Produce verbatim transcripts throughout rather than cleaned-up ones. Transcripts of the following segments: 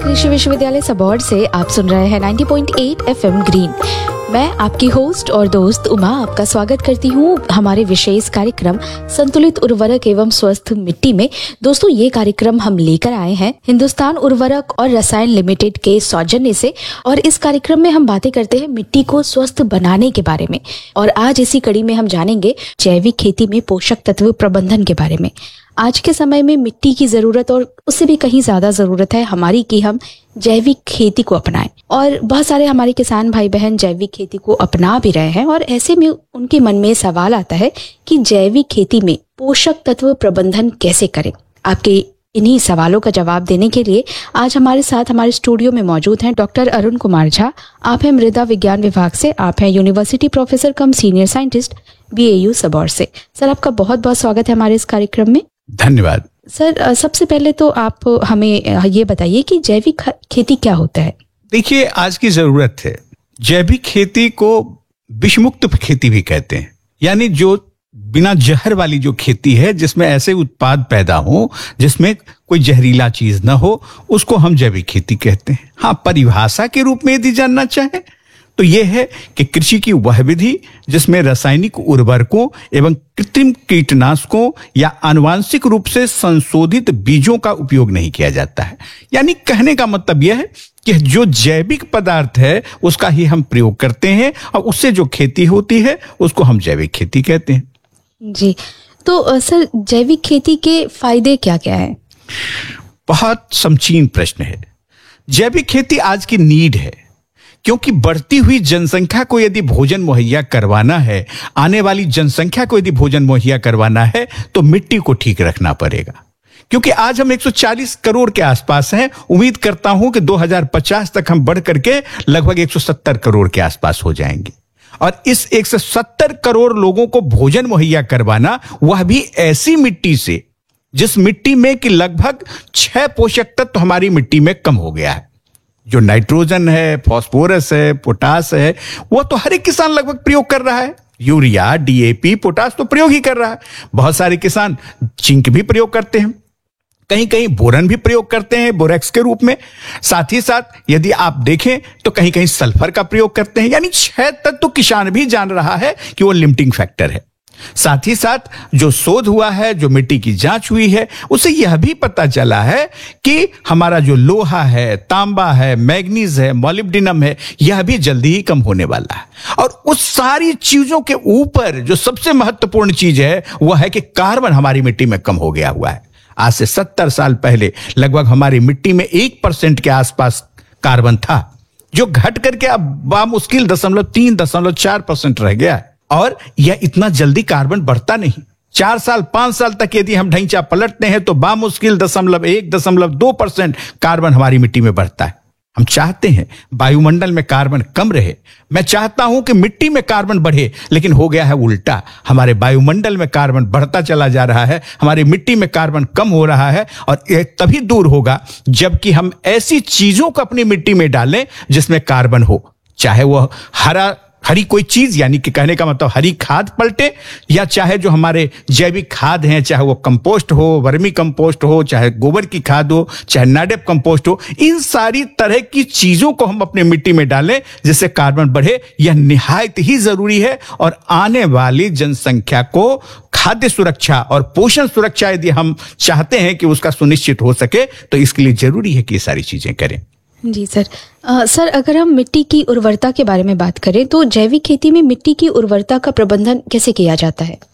कृषि विश्वविद्यालय सबौर से आप सुन रहे हैं नब्बे पॉइंट आठ एफएम ग्रीन। मैं आपकी होस्ट और दोस्त उमा आपका स्वागत करती हूँ हमारे विशेष कार्यक्रम संतुलित उर्वरक एवं स्वस्थ मिट्टी में। दोस्तों, ये कार्यक्रम हम लेकर आए हैं हिंदुस्तान उर्वरक और रसायन लिमिटेड के सौजन्य से, और इस कार्यक्रम में हम बातें करते हैं मिट्टी को स्वस्थ बनाने के बारे में। और आज इसी कड़ी में हम जानेंगे जैविक खेती में पोषक तत्व प्रबंधन के बारे में। आज के समय में मिट्टी की जरूरत और उससे भी कहीं ज्यादा जरूरत है हमारी कि हम जैविक खेती को अपनाएं, और बहुत सारे हमारे किसान भाई बहन जैविक खेती को अपना भी रहे हैं। और ऐसे में उनके मन में सवाल आता है कि जैविक खेती में पोषक तत्व प्रबंधन कैसे करें। आपके इन्हीं सवालों का जवाब देने के लिए आज हमारे साथ हमारे स्टूडियो में मौजूद हैं डॉक्टर अरुण कुमार झा। आप हैं मृदा विज्ञान विभाग से, आप हैं यूनिवर्सिटी प्रोफेसर कम सीनियर साइंटिस्ट बीएयू सबौर से। सर, आपका बहुत बहुत स्वागत है हमारे इस कार्यक्रम में। धन्यवाद। सर, सबसे पहले तो आप हमें ये बताइए कि जैविक खेती क्या होता है। देखिए, आज की जरूरत है। जैविक खेती को विषमुक्त खेती भी कहते हैं, यानी जो बिना जहर वाली जो खेती है, जिसमें ऐसे उत्पाद पैदा हो जिसमें कोई जहरीला चीज ना हो, उसको हम जैविक खेती कहते हैं। हाँ, परिभाषा के रूप में यदि जानना चाहें तो यह है कि कृषि की वह विधि जिसमें रासायनिक उर्वरकों एवं कृत्रिम कीटनाशकों या आनुवांशिक रूप से संशोधित बीजों का उपयोग नहीं किया जाता है। यानी कहने का मतलब यह है कि जो जैविक पदार्थ है उसका ही हम प्रयोग करते हैं, और उससे जो खेती होती है उसको हम जैविक खेती कहते हैं। जी, तो सर, जैविक खेती के फायदे क्या क्या है? बहुत समीचीन प्रश्न है। जैविक खेती आज की नीड है, क्योंकि बढ़ती हुई जनसंख्या को यदि भोजन मुहैया करवाना है, आने वाली जनसंख्या को यदि भोजन मुहैया करवाना है, तो मिट्टी को ठीक रखना पड़ेगा। क्योंकि आज हम एक सौ चालीस करोड़ के आसपास हैं। उम्मीद करता हूं कि दो हज़ार पचास तक हम बढ़ करके लगभग एक सौ सत्तर करोड़ के आसपास हो जाएंगे। और इस एक सौ सत्तर करोड़ लोगों को भोजन मुहैया करवाना, वह भी ऐसी मिट्टी से जिस मिट्टी में कि लगभग छह पोषक तत्व हमारी मिट्टी में कम हो गया है। जो नाइट्रोजन है, फास्फोरस है, पोटास है, वो तो हर एक किसान लगभग प्रयोग कर रहा है। यूरिया, डीएपी, पोटास तो प्रयोग ही कर रहा है। बहुत सारे किसान जिंक भी प्रयोग करते हैं, कहीं कहीं बोरन भी प्रयोग करते हैं बोरेक्स के रूप में। साथ ही साथ यदि आप देखें तो कहीं कहीं सल्फर का प्रयोग करते हैं। यानी छह तत्व तो किसान भी जान रहा है कि वो लिमिटिंग फैक्टर है। साथ ही साथ जो शोध हुआ है, जो मिट्टी की जांच हुई है, उसे यह भी पता चला है कि हमारा जो लोहा है, तांबा है, मैग्नीज है, मॉलिब्डेनम है, यह भी जल्दी ही कम होने वाला है। और उस सारी चीजों के ऊपर जो सबसे महत्वपूर्ण चीज है वह है कि कार्बन हमारी मिट्टी में कम हो गया हुआ है। आज से सत्तर साल पहले लगभग हमारी मिट्टी में एक परसेंट के आसपास कार्बन था, जो घट करके अब बामुश्किल दशमलव तीन दशमलव चार परसेंट रह गया है। और यह इतना जल्दी कार्बन बढ़ता नहीं। चार साल पांच साल तक यदि हम ढांचा पलटते हैं तो बामुश्किल दशमलव एक दशमलव दो परसेंट कार्बन हमारी मिट्टी में बढ़ता है। हम चाहते हैं वायुमंडल में कार्बन कम रहे, मैं चाहता हूं कि मिट्टी में कार्बन बढ़े, लेकिन हो गया है उल्टा। हमारे वायुमंडल में कार्बन बढ़ता चला जा रहा है, हमारी मिट्टी में कार्बन कम हो रहा है। और यह तभी दूर होगा जबकि हम ऐसी चीजों को अपनी मिट्टी में डालें जिसमें कार्बन हो, चाहे वह हरा हरी कोई चीज, यानी कि कहने का मतलब हरी खाद पलटे, या चाहे जो हमारे जैविक खाद हैं, चाहे वो कंपोस्ट हो, वर्मी कंपोस्ट हो, चाहे गोबर की खाद हो, चाहे नाडेप कंपोस्ट हो, इन सारी तरह की चीजों को हम अपने मिट्टी में डालें जिससे कार्बन बढ़े। यह निहायत ही जरूरी है। और आने वाली जनसंख्या को खाद्य सुरक्षा और पोषण सुरक्षा यदि हम चाहते हैं कि उसका सुनिश्चित हो सके, तो इसके लिए जरूरी है कि ये सारी चीजें करें। जी सर। आ, सर, अगर हम मिट्टी की उर्वरता के बारे में बात करें तो जैविक खेती में मिट्टी की उर्वरता का प्रबंधन कैसे किया जाता है?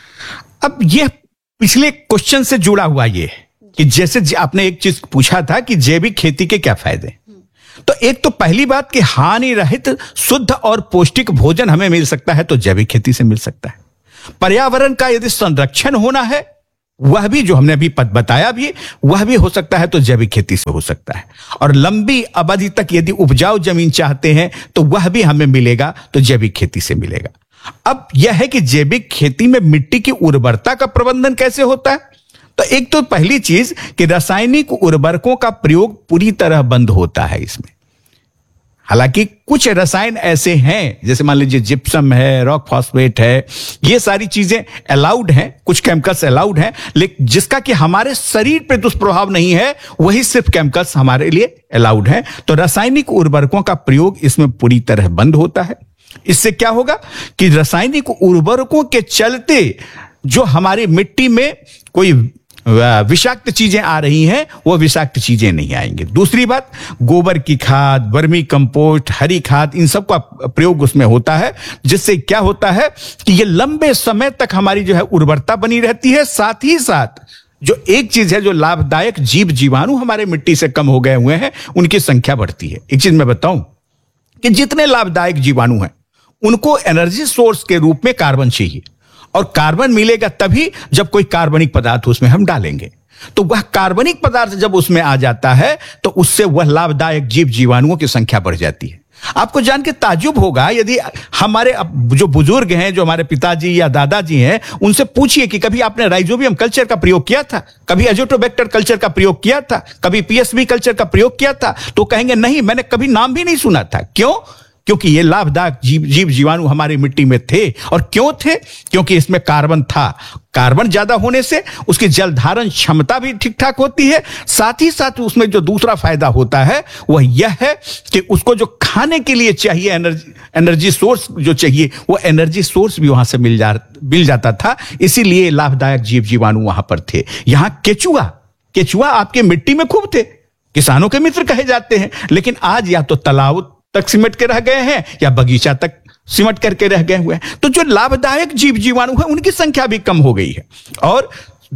अब यह पिछले क्वेश्चन से जुड़ा हुआ ये है कि जैसे आपने एक चीज पूछा था कि जैविक खेती के क्या फायदे, तो एक तो पहली बात कि हानि रहित शुद्ध और पौष्टिक भोजन हमें मिल सकता है, तो जैविक खेती से मिल सकता है। पर्यावरण का यदि संरक्षण होना है, वह भी जो हमने अभी पद बताया भी, वह भी हो सकता है तो जैविक खेती से हो सकता है। और लंबी अवधि तक यदि उपजाऊ जमीन चाहते हैं तो वह भी हमें मिलेगा, तो जैविक खेती से मिलेगा। अब यह है कि जैविक खेती में मिट्टी की उर्वरता का प्रबंधन कैसे होता है। तो एक तो पहली चीज कि रासायनिक उर्वरकों का प्रयोग पूरी तरह बंद होता है इसमें। हालांकि कुछ रसायन ऐसे हैं, जैसे मान लीजिए जिप्सम है, रॉक फॉस्फेट है, ये सारी चीजें अलाउड हैं, कुछ केमिकल्स अलाउड हैं, लेकिन जिसका कि हमारे शरीर पे दुष्प्रभाव नहीं है, वही सिर्फ केमिकल्स हमारे लिए अलाउड हैं। तो रासायनिक उर्वरकों का प्रयोग इसमें पूरी तरह बंद होता है। इससे क्या होगा कि रासायनिक उर्वरकों के चलते जो हमारी मिट्टी में कोई विषाक्त चीजें आ रही हैं, वो विषाक्त चीजें नहीं आएंगे। दूसरी बात, गोबर की खाद, वर्मी कंपोस्ट, हरी खाद, इन सब का प्रयोग उसमें होता है, जिससे क्या होता है कि ये लंबे समय तक हमारी जो है उर्वरता बनी रहती है। साथ ही साथ जो एक चीज है, जो लाभदायक जीव जीवाणु हमारे मिट्टी से कम हो गए हुए हैं, उनकी संख्या बढ़ती है। एक चीज मैं बताऊं कि जितने लाभदायक जीवाणु हैं, उनको एनर्जी सोर्स के रूप में कार्बन चाहिए, और कार्बन मिलेगा तभी जब कोई कार्बनिक पदार्थ उसमें हम डालेंगे। तो वह कार्बनिक पदार्थ जब उसमें आ जाता है, तो उससे वह लाभदायक जीव जीवाणुओं की संख्या बढ़ जाती है। आपको जान के ताज्जुब होगा, यदि हमारे जो बुजुर्ग हैं, जो हमारे पिताजी या दादाजी हैं, उनसे पूछिए कि कभी आपने राइजोबियम कल्चर का प्रयोग किया था, कभी एजोटोबैक्टर कल्चर का प्रयोग किया था, कभी पीएसबी कल्चर का प्रयोग किया था, तो कहेंगे नहीं, मैंने कभी नाम भी नहीं सुना था। क्यों? क्योंकि ये लाभदायक जीव जीव जीवाणु हमारी मिट्टी में थे। और क्यों थे? क्योंकि इसमें कार्बन था। कार्बन ज्यादा होने से उसकी जल धारण क्षमता भी ठीक ठाक होती है। साथ ही साथ उसमें जो दूसरा फायदा होता है वह यह है कि उसको जो खाने के लिए चाहिए एनर्जी एनर्जी सोर्स जो चाहिए, वो एनर्जी सोर्स भी वहां से मिल जा मिल जाता था। इसीलिए लाभदायक जीव जीवाणु वहां पर थे। यहां केचुआ केचुआ आपके मिट्टी में खूब थे, किसानों के मित्र कहे जाते हैं, लेकिन आज या तो तालाब तक सिमट के रह गए हैं या बगीचा तक सिमट करके रह गए हुए हैं। तो जो लाभदायक जीव जीवाणु है, उनकी संख्या भी कम हो गई है। और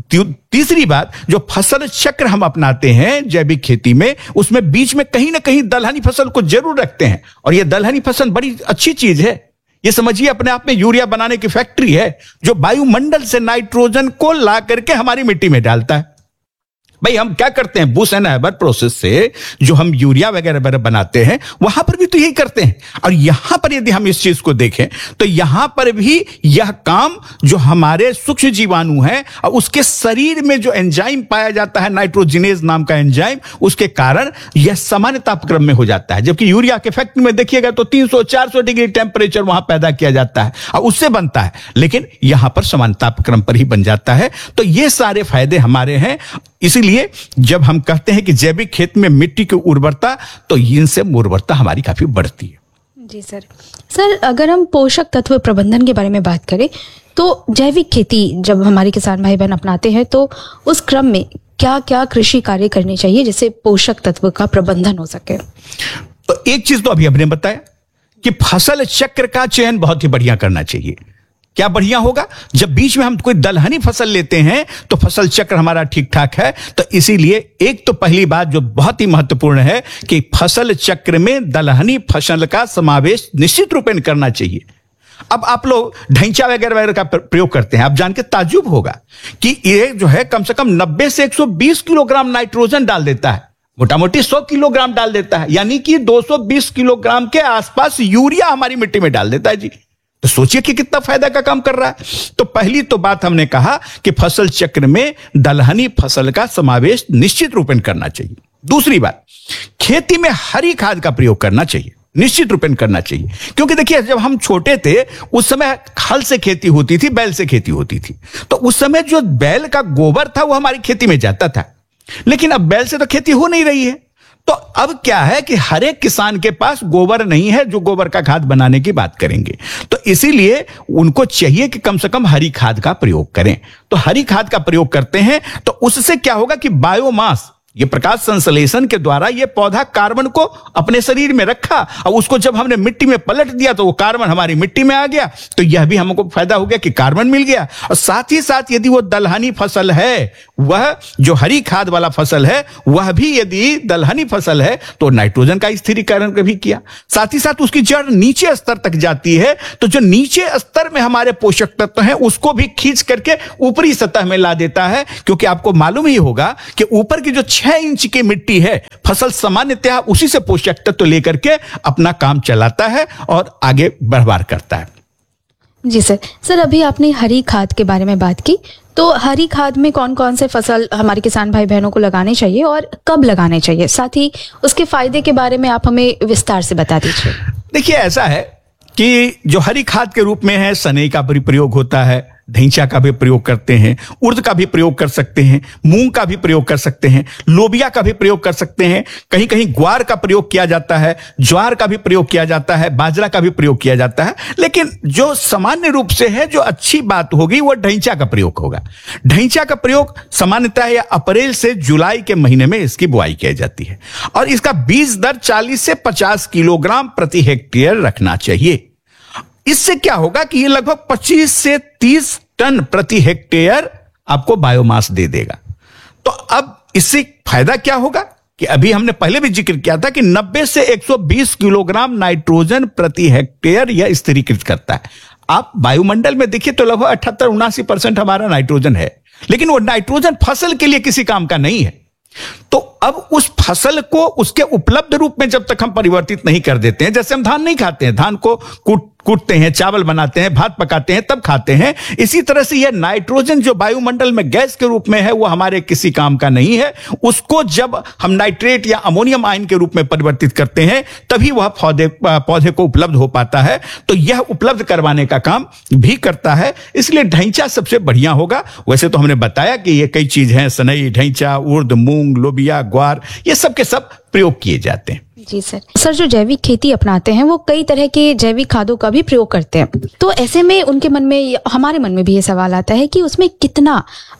तीसरी बात, जो फसल चक्र हम अपनाते हैं जैविक खेती में, उसमें बीच में कहीं ना कहीं दलहनी फसल को जरूर रखते हैं। और यह दलहनी फसल बड़ी अच्छी चीज है। ये समझिए अपने आप में यूरिया बनाने की फैक्ट्री है, जो वायुमंडल से नाइट्रोजन को ला करके हमारी मिट्टी में डालता है। भाई हम क्या करते हैं, बुश एंड हैबर प्रोसेस से जो हम यूरिया वगैरह वगैरह बनाते हैं, वहां पर भी तो यही करते हैं। और यहां पर यदि हम इस चीज को देखें, तो यहां पर भी यह काम जो हमारे सूक्ष्म जीवाणु हैं, और उसके शरीर में जो एंजाइम पाया जाता है, नाइट्रोजिनेज नाम का एंजाइम, उसके कारण यह सामान्य तापक्रम में हो जाता है। जबकि यूरिया के फैक्ट्री में देखिएगा तो तीन सौ चार सौ डिग्री टेम्परेचर वहां पैदा किया जाता है और उससे बनता है, लेकिन यहां पर सामान्य तापक्रम पर ही बन जाता है। तो ये सारे फायदे हमारे हैं। इसीलिए जब हम कहते हैं कि जैविक खेती में मिट्टी की उर्वरता, तो इनसे उर्वरता हमारी काफी बढ़ती है। जी सर। सर, अगर हम पोषक तत्व प्रबंधन के बारे में बात करें, तो जैविक खेती जब हमारे किसान भाई बहन अपनाते हैं, तो उस क्रम में क्या क्या कृषि कार्य करने चाहिए जिससे पोषक तत्व का प्रबंधन हो सके? तो एक चीज तो अभी हमने बताया कि फसल चक्र का चयन बहुत ही बढ़िया करना चाहिए। क्या बढ़िया होगा? जब बीच में हम कोई दलहनी फसल लेते हैं तो फसल चक्र हमारा ठीक ठाक है। तो इसीलिए एक तो पहली बात जो बहुत ही महत्वपूर्ण है कि फसल चक्र में दलहनी फसल का समावेश निश्चित रूप में करना चाहिए। अब आप लोग ढैंचा वगैरह वगैरह का प्रयोग करते हैं, आप जान के ताज्जुब होगा कि ये जो है कम से कम नब्बे से एक सौ बीस किलोग्राम नाइट्रोजन डाल देता है, मोटा मोटी सौ किलोग्राम डाल देता है, यानी कि दो सौ बीस किलोग्राम के आसपास यूरिया हमारी मिट्टी में डाल देता है जी। तो सोचिए कि कितना फायदा का काम कर रहा है। तो पहली तो बात हमने कहा कि फसल चक्र में दलहनी फसल का समावेश निश्चित रूप में करना चाहिए। दूसरी बात, खेती में हरी खाद का प्रयोग करना चाहिए, निश्चित रूप में करना चाहिए। क्योंकि देखिए जब हम छोटे थे उस समय हल से खेती होती थी, बैल से खेती होती थी। तो उस समय जो बैल का गोबर था वो हमारी खेती में जाता था, लेकिन अब बैल से तो खेती हो नहीं रही है। तो अब क्या है कि हर एक किसान के पास गोबर नहीं है जो गोबर का खाद बनाने की बात करेंगे। तो इसीलिए उनको चाहिए कि कम से कम हरी खाद का प्रयोग करें। तो हरी खाद का प्रयोग करते हैं तो उससे क्या होगा कि बायोमास, ये प्रकाश संश्लेषण के द्वारा ये पौधा कार्बन को अपने शरीर में रखा और उसको जब हमने मिट्टी में पलट दिया तो वो कार्बन हमारी मिट्टी में आ गया। तो यह भी हमको फायदा हो गया कि कार्बन मिल गया। और साथ ही साथ यदि वो दलहनी फसल है, वह जो हरी खाद वाला फसल है, वह भी यदि दलहनी फसल है तो नाइट्रोजन का स्थिरीकरण भी किया। साथ ही साथ उसकी जड़ नीचे स्तर तक जाती है, तो जो नीचे स्तर में हमारे पोषक तत्व हैं उसको भी खींच करके ऊपरी सतह में ला देता है। क्योंकि आपको मालूम ही होगा कि ऊपर की जो छह इंच की मिट्टी है, फसल सामान्यतः उसी से पोषक तत्व लेकर के अपना काम चलाता है और आगे बढ़वार करता है। जी सर। सर, अभी आपने हरी खाद के बारे में बात की, तो हरी खाद में कौन कौन से फसल हमारे किसान भाई बहनों को लगाने चाहिए और कब लगाने चाहिए, साथ ही उसके फायदे के बारे में आप हमें विस्तार से बता दीजिए। देखिए, ऐसा है कि जो हरी खाद के रूप में है, सनई का भी प्रयोग होता है, ढैंचा का भी प्रयोग करते हैं, उर्द का भी प्रयोग कर सकते हैं, मूंग का भी प्रयोग कर सकते हैं, लोबिया का भी प्रयोग कर सकते हैं, कहीं कहीं ग्वार का प्रयोग किया जाता है, ज्वार का भी प्रयोग किया जाता है, बाजरा का भी प्रयोग किया जाता है। लेकिन जो सामान्य रूप से है, जो अच्छी बात होगी, वो ढैंचा का प्रयोग होगा। ढैंचा का प्रयोग सामान्यतः या अप्रैल से जुलाई के महीने में इसकी बुआई की जाती है और इसका बीज दर चालीस से पचास किलोग्राम प्रति हेक्टेयर रखना चाहिए। इससे क्या होगा कि ये लगभग पच्चीस से तीस टन प्रति हेक्टेयर आपको बायोमास दे देगा। तो अब इससे फायदा क्या होगा कि अभी हमने पहले भी जिक्र किया था कि नब्बे से एक सौ बीस किलोग्राम नाइट्रोजन प्रति हेक्टेयर यह स्थिरीकृत करता है। आप वायुमंडल में देखिए तो लगभग अठहत्तर उनासी परसेंट हमारा नाइट्रोजन है, लेकिन वो नाइट्रोजन फसल के लिए किसी काम का नहीं है। तो अब उस फसल को उसके उपलब्ध रूप में जब तक हम परिवर्तित नहीं कर देते हैं, जैसे हम धान नहीं खाते हैं, धान को कूट कूटते हैं, चावल बनाते हैं, भात पकाते हैं, तब खाते हैं, इसी तरह से यह नाइट्रोजन जो वायुमंडल में गैस के रूप में है, वो हमारे किसी काम का नहीं है। उसको जब हम नाइट्रेट या अमोनियम आयन के रूप में परिवर्तित करते हैं, तभी वह पौधे पौधे को उपलब्ध हो पाता है। तो यह उपलब्ध करवाने का काम भी करता है, इसलिए ढैंचा सबसे बढ़िया होगा। वैसे तो हमने बताया कि ये कई चीज हैं, सनई, ढैंचा, उर्द, मूंग, लोबिया, ग्वार, ये सब के सब प्रयोग किए जाते हैं। जी सर। सर, जो जैविक खेती अपनाते हैं वो कई तरह के जैविक खादों का भी प्रयोग करते हैं, तो ऐसे में उनके मन में, हमारे मन में भी ये सवाल आता है कि उसमें कितना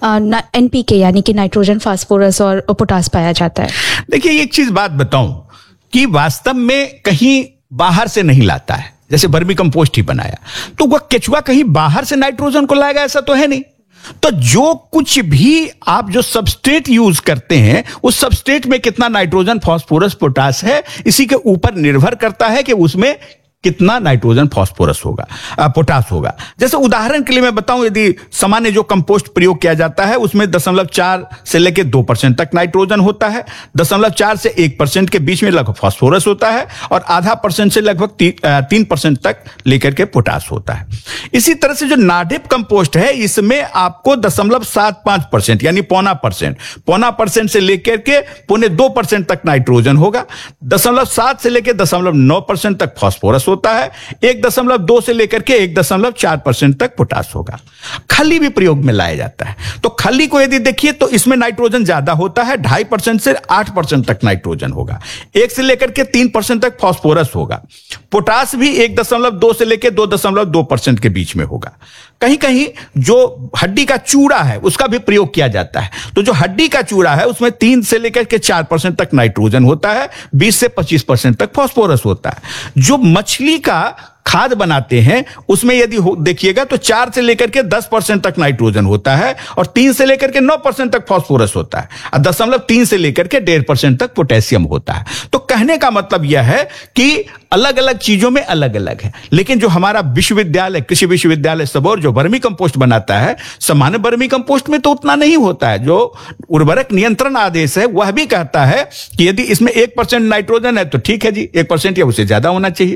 एनपीके यानी कि नाइट्रोजन, फास्फोरस और पोटास पाया जाता है। देखिए, एक चीज बात बताऊं कि वास्तव में कहीं बाहर से नहीं लाता है। जैसे वर्मी कंपोस्ट ही बनाया तो वह केचुआ कहीं बाहर से नाइट्रोजन को लाएगा, ऐसा तो है नहीं। तो जो कुछ भी आप जो सबस्ट्रेट यूज करते हैं, उस सबस्ट्रेट में कितना नाइट्रोजन, फास्फोरस, पोटास है, इसी के ऊपर निर्भर करता है कि उसमें कितना नाइट्रोजन, फास्फोरस होगा, पोटास होगा। जैसे उदाहरण के लिए मैं बताऊं, यदि सामान्य जो कंपोस्ट प्रयोग किया जाता है उसमें दशमलव चार से लेकर दो परसेंट तक नाइट्रोजन होता है, दशमलव चार से एक परसेंट के बीच में लगभग फास्फोरस होता है और आधा परसेंट से लगभग ती, तीन परसेंट तक लेकर के पोटास होता है। इसी तरह से जो नाडिप कंपोस्ट है, इसमें आपको दशमलव सात पांच परसेंट यानी पौना परसेंट पौना परसेंट से लेकर के पौने दो परसेंट तक नाइट्रोजन होगा, दशमलव सात से लेकर दशमलव नौ परसेंट तक फास्फोरस होता है, एक दशमलव दो से लेकर के एक दशमलव चार परसेंट तक पोटास होगा। खली भी प्रयोग में लाया जाता है, तो खली को यदि देखिए तो इसमें नाइट्रोजन ज्यादा होता है, ढाई परसेंट से आठ परसेंट तक नाइट्रोजन होगा, एक से लेकर के तीन परसेंट तक फास्फोरस होगा, पोटास भी एक दशमलव दो से लेकर दो दशमलव दो परसेंट के बीच में होगा। कहीं कहीं जो हड्डी का चूड़ा है उसका भी प्रयोग किया जाता है, तो जो हड्डी का चूड़ा है उसमें तीन से लेकर के चार परसेंट तक नाइट्रोजन होता है, बीस से पच्चीस परसेंट तक फास्फोरस होता है। जो मछली का खाद बनाते हैं उसमें यदि देखिएगा तो चार से लेकर के दस परसेंट तक नाइट्रोजन होता है और तीन से लेकर के नौ परसेंट तक फास्फोरस होता है और दशमलव तीन से लेकर के डेढ़ परसेंट तक पोटेशियम होता है। तो कहने का मतलब यह है कि अलग अलग चीजों में अलग अलग है। लेकिन जो हमारा विश्वविद्यालय, कृषि विश्वविद्यालय सबौर जो वर्मी कंपोस्ट बनाता है, सामान्य वर्मी कंपोस्ट में तो उतना नहीं होता है। जो उर्वरक नियंत्रण आदेश है वह भी कहता है कि यदि इसमें एक परसेंट नाइट्रोजन है तो ठीक है जी, एक परसेंट या उससे ज्यादा होना चाहिए,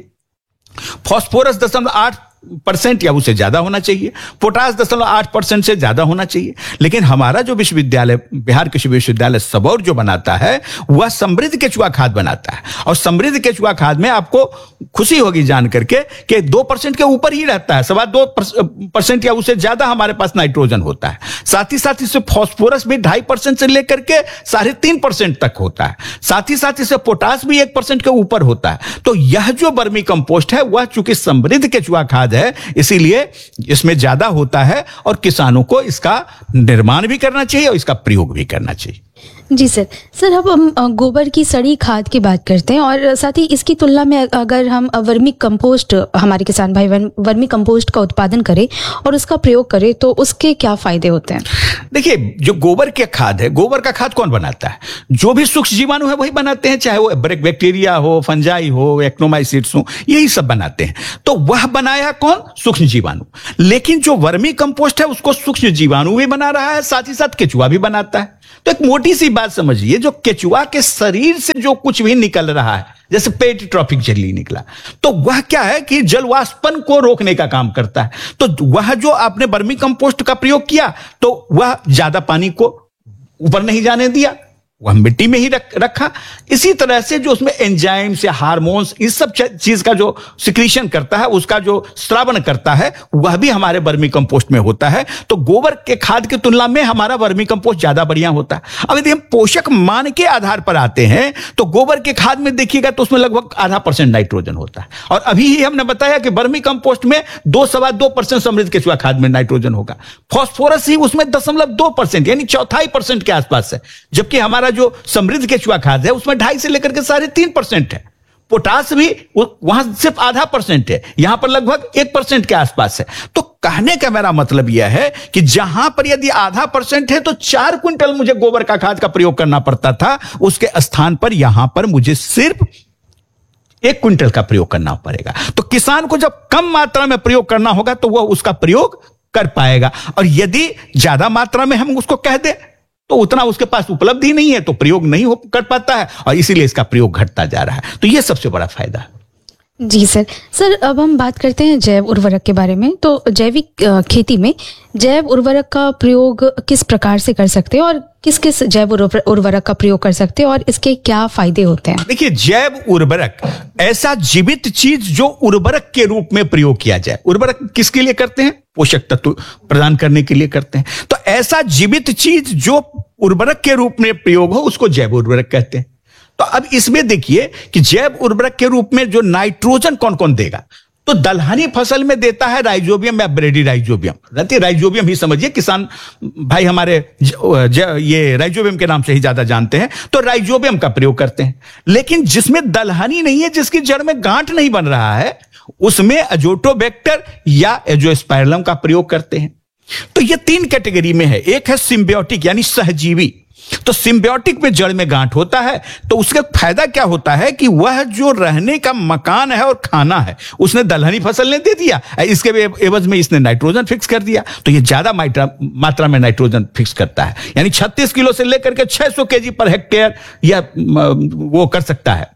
फास्फोरस दशमलव आठ परसेंट या उससे ज्यादा होना चाहिए, पोटास दशमलव आठ परसेंट से ज्यादा होना चाहिए। लेकिन हमारा जो विश्वविद्यालय, बिहार कृषि विश्वविद्यालय सबौर जो बनाता है वह समृद्ध केचुआ खाद बनाता है और समृद्ध केचुआ खाद में आपको खुशी होगी जान करके कि दो परसेंट के ऊपर ही रहता है, सवा दो परसेंट या उससे ज्यादा हमारे पास नाइट्रोजन होता है। साथ ही साथ इससे फास्फोरस भी ढाई परसेंट से लेकर के साढ़े तीन परसेंट तक होता है। साथ ही साथ इससे पोटास भी एक परसेंट के ऊपर होता है। तो यह जो वर्मी कंपोस्ट है वह चूंकि समृद्ध केचुआ खाद है, इसीलिए इसमें ज्यादा होता है और किसानों को इसका निर्माण भी करना चाहिए और इसका प्रयोग भी करना चाहिए। जी सर। सर, अब हम गोबर की सड़ी खाद की बात करते हैं और साथ ही इसकी तुलना में अगर हम वर्मी कंपोस्ट, हमारे किसान भाई वर्मी कंपोस्ट का उत्पादन करें और उसका प्रयोग करें तो उसके क्या फायदे होते हैं? देखिए, जो गोबर के खाद है, गोबर का खाद कौन बनाता है? जो भी सूक्ष्म जीवाणु है वही बनाते हैं, चाहे वो बैक्टीरिया हो, फंजाई हो, एक्नोमाइसिट्स हो, यही सब बनाते हैं। तो वह बनाया कौन? सूक्ष्म जीवाणु। लेकिन जो वर्मी कंपोस्ट है उसको सूक्ष्म जीवाणु भी बना रहा है, साथ ही साथ केचुआ भी बनाता है। तो एक मोटी सी बात समझिए, जो केचुआ के शरीर से जो कुछ भी निकल रहा है, जैसे पेट ट्रॉफिक जेली निकला, तो वह क्या है कि जलवाष्पन को रोकने का काम करता है। तो वह जो आपने वर्मी कंपोस्ट का प्रयोग किया तो वह ज्यादा पानी को ऊपर नहीं जाने दिया, वह मिट्टी में ही रख, रखा। इसी तरह से जो उसमें एंजाइम्स या हार्मोन्स इस सब चीज का जो सिक्रीशन करता है, उसका जो स्रावण करता है, वह भी हमारे वर्मी कंपोस्ट में होता है। तो गोबर के खाद की तुलना में हमारा वर्मी कंपोस्ट ज्यादा बढ़िया होता है। अब यदि हम पोषक मान के आधार पर आते हैं तो गोबर के खाद में देखिएगा तो उसमें लगभग आधा परसेंट नाइट्रोजन होता है, और अभी ही हमने बताया कि वर्मी कंपोस्ट में दो सवा दो परसेंट समृद्ध केचुआ खाद में नाइट्रोजन होगा। फॉस्फोरस ही उसमें दशमलव दो परसेंट यानी चौथाई परसेंट के आसपास है, जबकि हमारा जो समृद्ध केचुआ खाद है उसमें ढाई से लेकर के साढ़े तीन परसेंट है। पोटास भी वहां सिर्फ आधा परसेंट है, यहां पर लगभग एक परसेंट के आसपास है। तो कहने का मेरा मतलब यह है कि जहां पर यदि आधा परसेंट है तो चार क्विंटल मुझे गोबर का खाद का प्रयोग करना पड़ता था, उसके स्थान पर यहां पर मुझे सिर्फ एक क्विंटल का प्रयोग करना पड़ेगा। तो किसान को जब कम मात्रा में प्रयोग करना होगा तो वह उसका प्रयोग कर पाएगा, और यदि ज्यादा मात्रा में हम उसको कह दें तो उतना उसके पास उपलब्धि नहीं है, तो प्रयोग नहीं हो कर पाता है, और इसीलिए इसका प्रयोग घटता जा रहा है। तो यह सबसे बड़ा फायदा है। जी सर। सर अब हम बात करते हैं जैव उर्वरक के बारे में। तो जैविक खेती में जैव उर्वरक का प्रयोग किस प्रकार से कर सकते हैं, और किस किस जैव उर्वरक का प्रयोग कर सकते हैं, और इसके क्या फायदे होते हैं? देखिए, जैव उर्वरक ऐसा जीवित चीज जो उर्वरक के रूप में प्रयोग किया जाए। उर्वरक किसके लिए करते हैं? पोषक तत्व प्रदान करने के लिए करते हैं। तो ऐसा जीवित चीज जो उर्वरक के रूप में प्रयोग हो उसको जैव उर्वरक कहते हैं। तो अब इसमें देखिए कि जैव उर्वरक के रूप में जो नाइट्रोजन कौन कौन देगा, तो दलहनी फसल में देता है राइजोबियम या ब्रेडी राइजोबियम। राइजोबियम ही समझिए, किसान भाई हमारे ज, ज, ये राइजोबियम के नाम से ही ज्यादा जानते हैं, तो राइजोबियम का प्रयोग करते हैं। लेकिन जिसमें दलहनी नहीं है, जिसकी जड़ में गांठ नहीं बन रहा है, उसमें अजोटोबैक्टर या एजोस्पाइरलम का प्रयोग करते हैं। तो ये तीन कैटेगरी में है। एक है सिम्बियोटिक यानी सहजीवी। तो सिम्बियोटिक में जड़ में गांठ होता है, तो उसका फायदा क्या होता है कि वह जो रहने का मकान है और खाना है उसने दलहनी फसल ने दे दिया, इसके एवज में इसने नाइट्रोजन फिक्स कर दिया। तो ये ज्यादा मात्रा में नाइट्रोजन फिक्स करता है, यानी छत्तीस किलो से लेकर के छह सौ केजी पर हेक्टेयर या वो कर सकता है,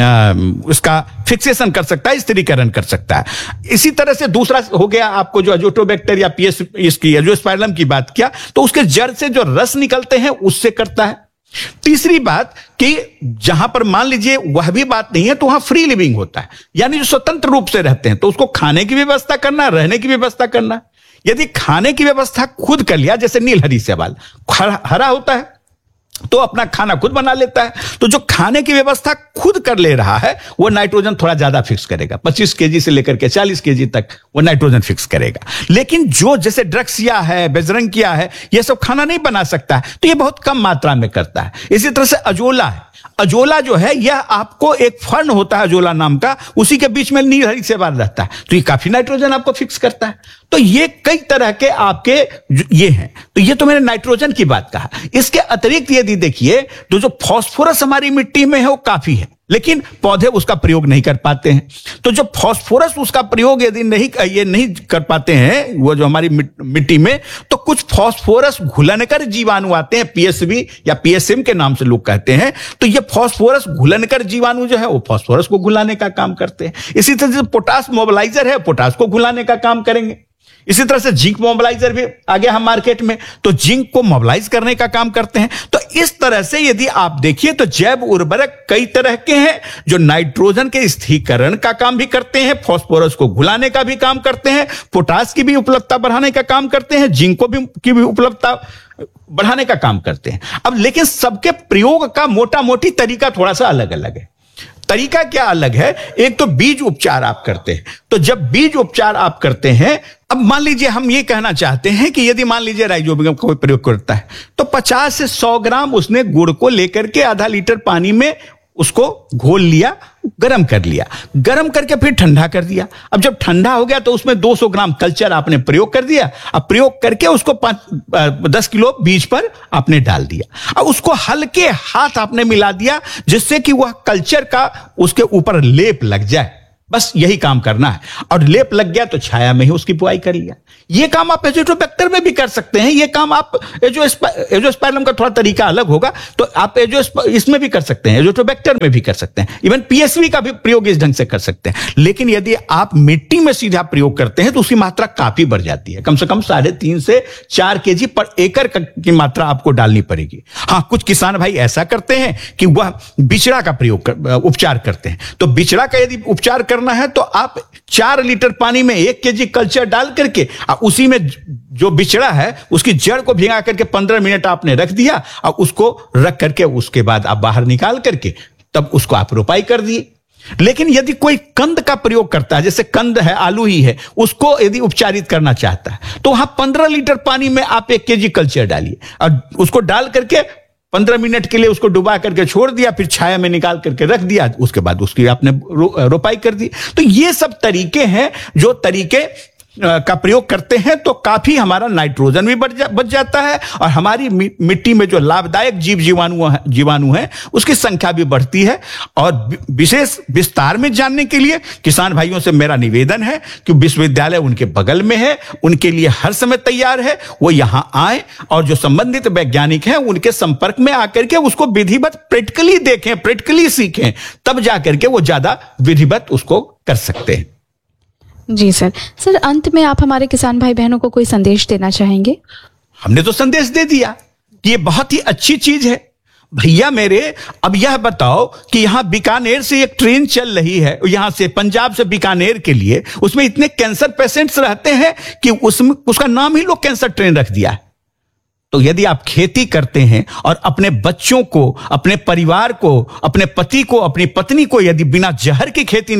उसका फिक्सेशन कर सकता है, स्थिरीकरण कर सकता है। इसी तरह से दूसरा हो गया आपको जो अजोटोबैक्टर या पीएस इसकी एजोस्पाइरलम की बात किया, तो उसके जड़ से जो रस निकलते हैं उससे करता है। तीसरी बात कि जहां पर मान लीजिए वह भी बात नहीं है तो वहां फ्री लिविंग होता है, यानी जो स्वतंत्र रूप से रहते हैं, तो उसको खाने की व्यवस्था करना, रहने की व्यवस्था करना। यदि खाने की व्यवस्था खुद कर लिया, जैसे नीलहरी शैवाल हरा होता है तो अपना खाना खुद बना लेता है, तो जो खाने की व्यवस्था खुद कर ले रहा है वो नाइट्रोजन थोड़ा ज्यादा फिक्स करेगा, पच्चीस केजी से लेकर के चालीस केजी तक वो नाइट्रोजन फिक्स करेगा। लेकिन जो जैसे ड्रक्सिया है, बेजरंगिया है, ये सब खाना नहीं बना सकता है, तो ये बहुत कम मात्रा में करता है। इसी तरह से अजोला है। अजोला जो है यह आपको एक फर्न होता है अजोला नाम का, उसी के बीच में नीलहरी शैवाल रहता है, तो ये काफी नाइट्रोजन आपको फिक्स करता है। तो ये कई तरह के आपके ये हैं। तो ये तो मैंने नाइट्रोजन की बात कहा। इसके अतिरिक्त यदि देखिए तो जो फास्फोरस हमारी मिट्टी में है वो काफी है, लेकिन पौधे उसका प्रयोग नहीं कर पाते हैं। तो जो फास्फोरस उसका प्रयोग यदि नहीं ये नहीं कर पाते हैं वो जो हमारी मिट्टी में, तो कुछ फास्फोरस घुलनकर जीवाणु आते हैं, पीएसवी या पीएसएम के नाम से लोग कहते हैं। तो ये फास्फोरस घुलनकर जीवाणु जो है वो फास्फोरस को घुलाने का काम करते हैं। इसी तरह से पोटास मोबिलाइजर है, पोटास को घुलाने का काम करेंगे। इसी तरह से जिंक मोबिलाइजर भी आ गया हम मार्केट में, तो जिंक को मोबिलाइज करने का काम करते हैं। तो इस तरह से यदि आप देखिए तो जैव उर्वरक कई तरह के हैं जो नाइट्रोजन के स्थिरीकरण का काम भी करते हैं, फास्फोरस को घुलाने का भी काम करते हैं, पोटास की भी उपलब्धता बढ़ाने का काम करते हैं, जिंक को भी की भी उपलब्धता बढ़ाने का काम करते हैं। अब लेकिन सबके प्रयोग का मोटा मोटी तरीका थोड़ा सा अलग अलग है। तरीका क्या अलग है? एक तो बीज उपचार आप करते हैं, तो जब बीज उपचार आप करते हैं, अब मान लीजिए हम ये कहना चाहते हैं कि यदि मान लीजिए राइजोबियम का कोई प्रयोग करता है तो पचास से सौ ग्राम उसने गुड़ को लेकर के आधा लीटर पानी में उसको घोल लिया, गरम कर लिया, गरम करके फिर ठंडा कर दिया। अब जब ठंडा हो गया तो उसमें दो सौ ग्राम कल्चर आपने प्रयोग कर दिया। अब प्रयोग करके उसको पांच दस किलो बीज पर आपने डाल दिया। अब उसको हल्के हाथ आपने मिला दिया जिससे कि वह कल्चर का उसके ऊपर लेप लग जाए। बस यही काम करना है, और लेप लग गया तो छाया में ही उसकी बुआई कर लिया। ये काम आप एजोस्पर्म में भी कर सकते हैं। ये काम आप एजोस्पर्म का थोड़ा तरीका अलग होगा, तो आप एजोस्पर्म इसमें भी कर सकते हैं, एजोस्पर्म में भी कर सकते हैं, इवन पीएसवी का भी प्रयोग इस ढंग से कर सकते हैं। लेकिन यदि आप मिट्टी में सीधा प्रयोग करते हैं तो उसकी मात्रा काफी बढ़ जाती है। कम से कम साढ़े तीन से चार के जी पर एकड़ की मात्रा आपको डालनी पड़ेगी। हाँ, कुछ किसान भाई ऐसा करते हैं कि वह बिचड़ा का प्रयोग कर, उपचार करते हैं। तो बिचड़ा का यदि उपचार करना है तो आप चार लीटर पानी में एक केजी कल्चर डाल करके उसी में जो बिचड़ा है उसकी जड़ को भिगा करके पंद्रह मिनट आपने रख दिया, और उसको रख करके उसके बाद आप बाहर निकाल करके तब उसको आप रोपाई कर दिए। लेकिन यदि कोई कंद का प्रयोग करता है, जैसे कंद है, आलू ही है, उसको यदि उपचारित करना चाहता है तो वहां पंद्रह लीटर पानी में आप एक केजी कल्चर डालिए और उसको डाल करके पंद्रह मिनट के लिए उसको डुबा करके छोड़ दिया, फिर छाया में निकाल करके रख दिया, उसके बाद उसकी आपने रो, रोपाई कर दी। तो ये सब तरीके हैं जो तरीके का प्रयोग करते हैं तो काफी हमारा नाइट्रोजन भी बढ़ जा, बच जाता है, और हमारी मिट्टी में जो लाभदायक जीव जीवाणु जीवाणु हैं उसकी संख्या भी बढ़ती है। और विशेष विस्तार में जानने के लिए किसान भाइयों से मेरा निवेदन है कि विश्वविद्यालय उनके बगल में है, उनके लिए हर समय तैयार है, वो यहां आए और जो संबंधित वैज्ञानिक हैं उनके संपर्क में आकर के उसको विधिवत प्रैक्टिकली देखें, प्रैक्टिकली सीखें, तब जाकर के वो ज्यादा विधिवत उसको कर सकते हैं। जी सर। सर, अंत में आप हमारे किसान भाई बहनों को कोई संदेश देना चाहेंगे? हमने तो संदेश दे दिया कि ये बहुत ही अच्छी चीज है भैया मेरे। अब यह बताओ कि यहां बीकानेर से एक ट्रेन चल रही है, यहां से पंजाब से बीकानेर के लिए, उसमें इतने कैंसर पेशेंट्स रहते हैं कि उसमें उसका नाम ही लोग कैंसर ट्रेन रख दिया है। तो यदि आप खेती करते हैं और अपने बच्चों को, अपने परिवार को, अपने पति को, अपनी पत्नी को यदि बिना जहर की खेती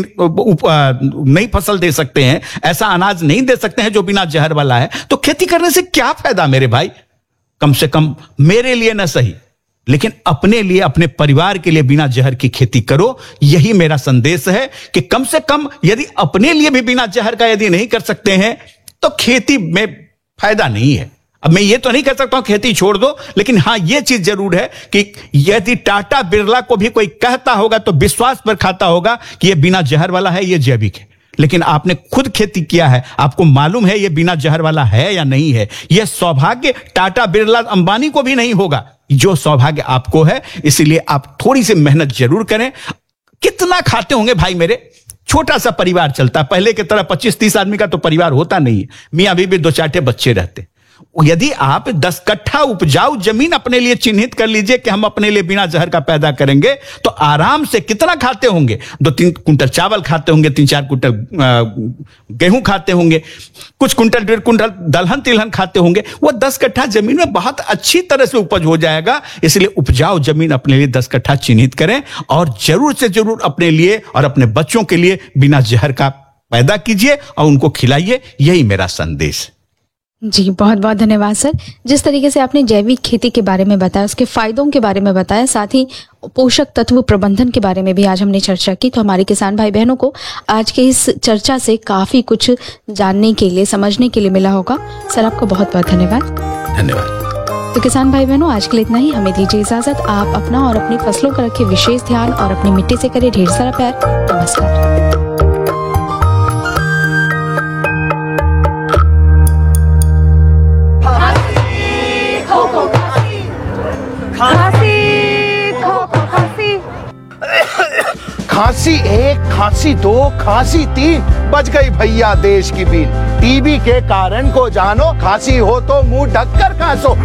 नहीं फसल दे सकते हैं, ऐसा अनाज नहीं दे सकते हैं जो बिना जहर वाला है, तो खेती करने से क्या फायदा मेरे भाई? कम से कम मेरे लिए ना सही, लेकिन अपने लिए, अपने परिवार के लिए बिना जहर की खेती करो। यही मेरा संदेश है कि कम से कम यदि अपने लिए भी बिना जहर का यदि नहीं कर सकते हैं तो खेती में फायदा नहीं है। अब मैं ये तो नहीं कह सकता हूं खेती छोड़ दो, लेकिन हां ये चीज जरूर है कि यदि टाटा बिरला को भी कोई कहता होगा तो विश्वास पर खाता होगा कि ये बिना जहर वाला है, ये जैविक है। लेकिन आपने खुद खेती किया है, आपको मालूम है ये बिना जहर वाला है या नहीं है। यह सौभाग्य टाटा बिरला अंबानी को भी नहीं होगा जो सौभाग्य आपको है। इसलिए आप थोड़ी सी मेहनत जरूर करें। कितना खाते होंगे भाई मेरे? छोटा सा परिवार चलता है, पहले की तरह पच्चीस तीस आदमी का तो परिवार होता नहीं है, मियां बीबी दो चार बच्चे रहते। यदि आप दस कट्ठा उपजाऊ जमीन अपने लिए चिन्हित कर लीजिए कि हम अपने लिए बिना जहर का पैदा करेंगे, तो आराम से कितना खाते होंगे? दो तीन कुंटल चावल खाते होंगे, तीन चार कुंटल गेहूं खाते होंगे, कुछ कुंटल डेढ़ कुंटल दलहन तिलहन खाते होंगे। वो दस कट्ठा जमीन में बहुत अच्छी तरह से उपज हो जाएगा। इसलिए उपजाऊ जमीन अपने लिए दस कट्ठा चिन्हित करें और जरूर से जरूर अपने लिए और अपने बच्चों के लिए बिना जहर का पैदा कीजिए और उनको खिलाइए। यही मेरा संदेश। जी, बहुत बहुत धन्यवाद सर। जिस तरीके से आपने जैविक खेती के बारे में बताया, उसके फायदों के बारे में बताया, साथ ही पोषक तत्व प्रबंधन के बारे में भी आज हमने चर्चा की, तो हमारे किसान भाई बहनों को आज के इस चर्चा से काफी कुछ जानने के लिए, समझने के लिए मिला होगा। सर, आपको बहुत बहुत धन्यवाद। धन्यवाद। तो किसान भाई बहनों, आज के लिए इतना ही। हमें दीजिए इजाजत। आप अपना और अपनी फसलों का रखिए विशेष ध्यान और अपनी मिट्टी से करिए ढेर सारा प्यार। नमस्कार। खांसी एक, खांसी दो, खांसी तीन, बच गई भैया देश की बीन। टीबी के कारण को जानो, खांसी हो तो मुंह ढककर खांसो।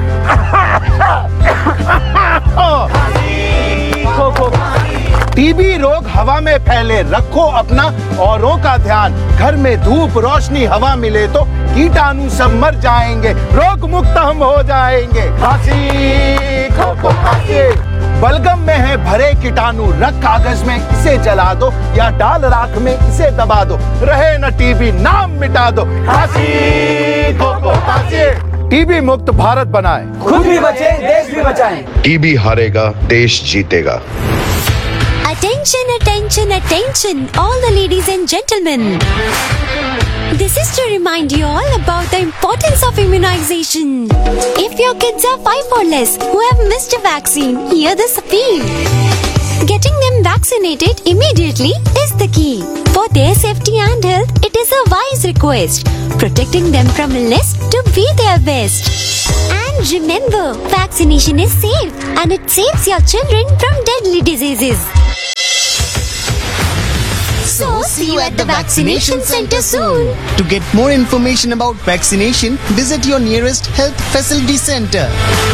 टीबी रोग हवा में फैले, रखो अपना औरों का ध्यान। घर में धूप रोशनी हवा मिले तो कीटाणु सब मर जाएंगे, रोग मुक्त हम हो जाएंगे। खांसी खो खो खांसी, बलगम में है भरे कीटाणु, रख कागज में इसे जला दो या डाल राख में इसे दबा दो, रहे न टीबी नाम मिटा दो। खांसी खो खो खांसी, टीबी मुक्त भारत बनाए, खुद भी बचे देश भी बचाएं। टीबी हारेगा देश जीतेगा। Attention, attention, attention, all the ladies and gentlemen. This is to remind you all about the importance of immunization. If your kids are five or less who have missed a vaccine, hear this appeal. Getting them vaccinated immediately is the key. For their safety and health, it is a wise request, protecting them from illness to be their best. And remember, vaccination is safe and it saves your children from deadly diseases. So, see you at the vaccination center soon. To get more information about vaccination, visit your nearest health facility center.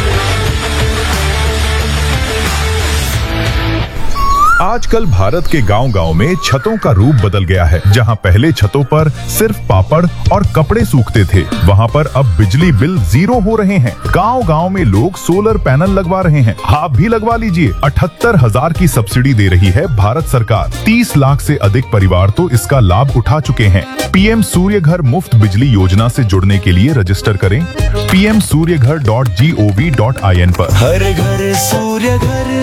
आजकल भारत के गांव-गांव में छतों का रूप बदल गया है। जहां पहले छतों पर सिर्फ पापड़ और कपड़े सूखते थे, वहां पर अब बिजली बिल जीरो हो रहे हैं। गांव-गांव में लोग सोलर पैनल लगवा रहे हैं। आप भी लगवा लीजिए। अठहत्तर हजार की सब्सिडी दे रही है भारत सरकार। तीस लाख से अधिक परिवार तो इसका लाभ उठा चुके हैं। पीएम सूर्य घर मुफ्त बिजली योजना से जुड़ने के लिए रजिस्टर करें पी एम सूर्य घर dot G O V dot I N पर। हर घर सूर्य घर।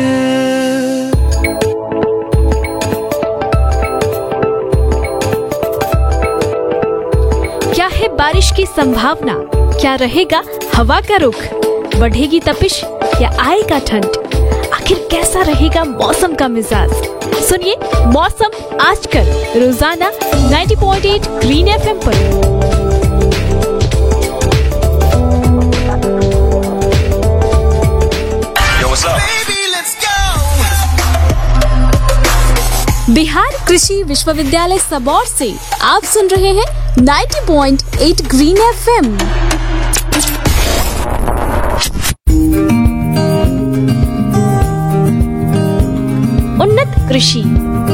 क्या है बारिश की संभावना? क्या रहेगा हवा का रुख? बढ़ेगी तपिश या आएगा ठंड? आखिर कैसा रहेगा मौसम का मिजाज? सुनिए मौसम आजकल रोजाना नब्बे पॉइंट आठ ग्रीन एफएम पर। बिहार कृषि विश्वविद्यालय सबौर से आप सुन रहे हैं नब्बे पॉइंट आठ ग्रीन एफएम। उन्नत कृषि।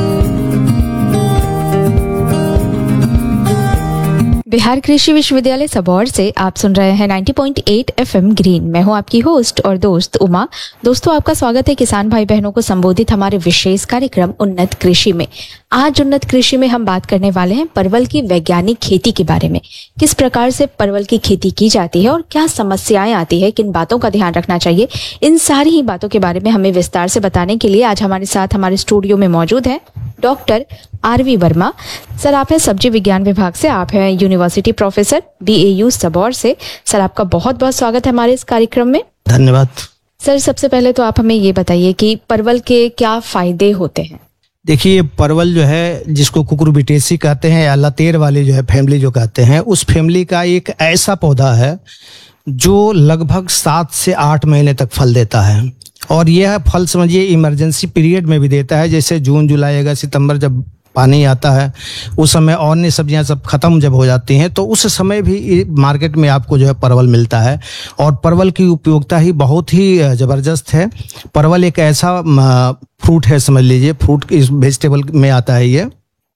बिहार कृषि विश्वविद्यालय सबौर से आप सुन रहे हैं नब्बे पॉइंट आठ एफएम ग्रीन। मैं हूं आपकी होस्ट और दोस्त उमा। दोस्तों, आपका स्वागत है किसान भाई बहनों को संबोधित हमारे विशेष कार्यक्रम उन्नत कृषि में। आज उन्नत कृषि में हम बात करने वाले हैं परवल की वैज्ञानिक खेती के बारे में। किस प्रकार से परवल की खेती की जाती है और क्या समस्याएं आती है, किन बातों का ध्यान रखना चाहिए, इन सारी ही बातों के बारे में हमें विस्तार से बताने के लिए आज हमारे साथ हमारे स्टूडियो में मौजूद है doctor R we Verma. Sir, आप हैं सब्जी विज्ञान विभाग से, आप हैं university professor B A you Sabour से। सर, आपका बहुत बहुत स्वागत है हमारे इस कार्यक्रम में। धन्यवाद। सर, सबसे पहले तो आप हमें ये बताइए कि परवल के क्या फायदे होते हैं? देखिए, परवल जो है जिसको कुकुरबिटेसी कहते हैं या लतेर वाली जो है फैमिली जो कहते हैं, उस फैमिली का एक ऐसा पौधा है जो लगभग सात से आठ महीने तक फल देता है। और यह फल समझिए इमरजेंसी पीरियड में भी देता है, जैसे जून जुलाई अगस्त सितंबर जब पानी आता है उस समय अन्य सब्जियां सब खत्म जब हो जाती हैं तो उस समय भी मार्केट में आपको जो है परवल मिलता है। और परवल की उपयोगिता ही बहुत ही ज़बरदस्त है। परवल एक ऐसा फ्रूट है, समझ लीजिए फ्रूट इस वेजिटेबल में आता है ये,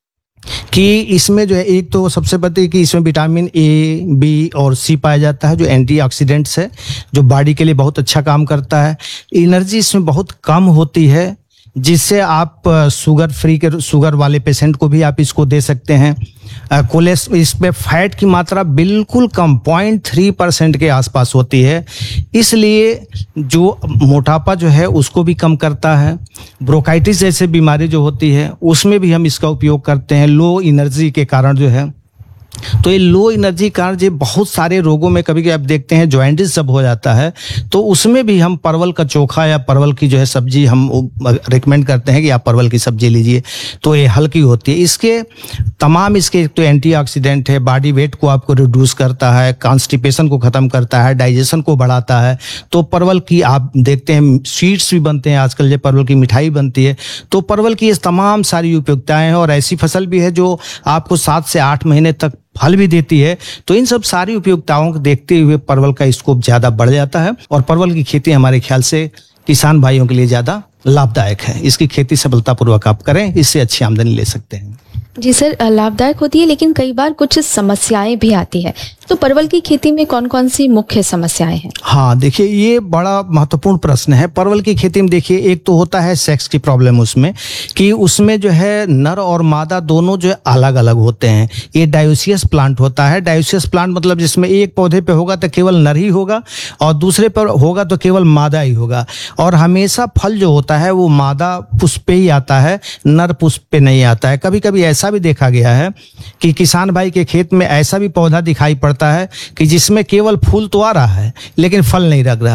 कि इसमें जो है एक तो सबसे पहले कि इसमें विटामिन ए, बी और सी पाया जाता है जो एंटीऑक्सीडेंट्स है, जो बॉडी के लिए बहुत अच्छा काम करता है। एनर्जी इसमें बहुत कम होती है, जिससे आप शुगर फ्री के शुगर वाले पेशेंट को भी आप इसको दे सकते हैं। कोलेस्ट्रॉल इसमें फैट की मात्रा बिल्कुल कम पॉइंट थ्री परसेंट के आसपास होती है, इसलिए जो मोटापा जो है उसको भी कम करता है। ब्रोंकाइटिस जैसे बीमारी जो होती है उसमें भी हम इसका उपयोग करते हैं, लो एनर्जी के कारण जो है। तो ये लो एनर्जी कारण जो बहुत सारे रोगों में कभी कभी आप देखते हैं जॉइंटिस जब हो जाता है तो उसमें भी हम परवल का चोखा या परवल की जो है सब्जी हम रिकमेंड करते हैं कि आप परवल की सब्जी लीजिए, तो ये हल्की होती है। इसके तमाम इसके तो एंटीऑक्सीडेंट है, बॉडी वेट को आपको रिड्यूस करता है, कॉन्स्टिपेशन को ख़त्म करता है, डाइजेशन को बढ़ाता है। तो परवल की आप देखते हैं स्वीट्स भी बनते हैं आजकल, जो परवल की मिठाई बनती है। तो परवल की इस तमाम सारी उपयोगिताएँ हैं और ऐसी फसल भी है जो आपको सात से आठ महीने तक फल भी देती है। तो इन सब सारी उपयोगिताओं को देखते हुए परवल का स्कोप ज्यादा बढ़ जाता है और परवल की खेती हमारे ख्याल से किसान भाइयों के लिए ज्यादा लाभदायक है। इसकी खेती सफलतापूर्वक आप करें, इससे अच्छी आमदनी ले सकते हैं। जी सर, लाभदायक होती है लेकिन कई बार कुछ समस्याएं भी आती है। तो परवल की खेती में कौन कौन सी मुख्य समस्याएं हैं? हाँ, देखिए ये बड़ा महत्वपूर्ण प्रश्न है। परवल की खेती में देखिए एक तो होता है सेक्स की प्रॉब्लम उसमें, कि उसमें जो है नर और मादा दोनों जो है अलग अलग होते हैं। ये डायोसियस प्लांट होता है। डायोसियस प्लांट मतलब जिसमें एक पौधे पे होगा तो केवल नर ही होगा और दूसरे पर होगा तो केवल मादा ही होगा। और हमेशा फल जो होता है वो मादा पुष्प पे ही आता है, नर पुष्प पे नहीं आता है। कभी कभी ऐसा भी देखा गया है कि किसान भाई के खेत में ऐसा भी पौधा दिखाई पड़ता है कि जिसमें केवल फूल तो आ रहा है लेकिन फल नहीं लग रहा है।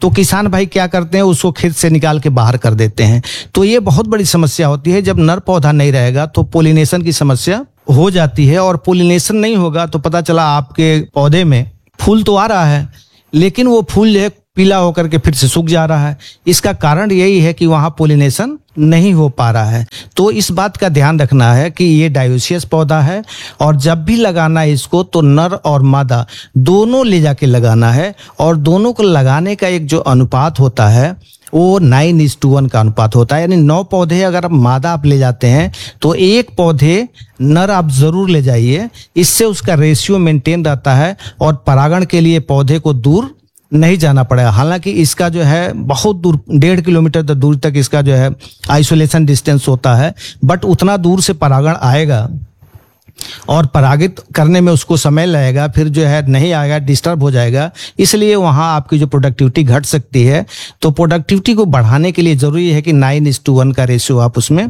तो किसान भाई क्या करते हैं, उसको खेत से निकाल के बाहर कर देते हैं। तो ये बहुत बड़ी समस्या होती है। जब नर पौधा नहीं रहेगा तो पोलिनेशन की समस्या हो जाती है, और पोलिनेशन नहीं होगा तो पता चला आपके पौधे में फूल तो आ रहा है, लेकिन वो फूल जो है पीला होकर के फिर से सूख जा रहा है। इसका कारण यही है कि वहाँ पोलिनेशन नहीं हो पा रहा है। तो इस बात का ध्यान रखना है कि ये डायोसियस पौधा है, और जब भी लगाना है इसको तो नर और मादा दोनों ले जाके लगाना है, और दोनों को लगाने का एक जो अनुपात होता है वो नाइन इज टू वन का अनुपात होता है। यानी नौ पौधे अगर आप मादा आप ले जाते हैं तो एक पौधे नर आप जरूर ले जाइए। इससे उसका रेशियो मेंटेन रहता है, और परागण के लिए पौधे को दूर नहीं जाना पड़ेगा। हालांकि इसका जो है बहुत दूर, डेढ़ किलोमीटर तक दूर तक इसका जो है आइसोलेशन डिस्टेंस होता है, बट उतना दूर से परागण आएगा और परागित करने में उसको समय लगेगा, फिर जो है नहीं आएगा, डिस्टर्ब हो जाएगा। इसलिए वहाँ आपकी जो प्रोडक्टिविटी घट सकती है। तो प्रोडक्टिविटी को बढ़ाने के लिए जरूरी है कि नाइन इज टू वन का रेशियो आप उसमें